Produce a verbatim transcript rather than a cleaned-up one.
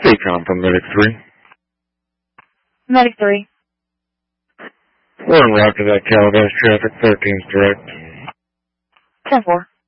Stacom from Medic three. Medic three. We're en route to that Calabash traffic, thirteen's direct. ten four.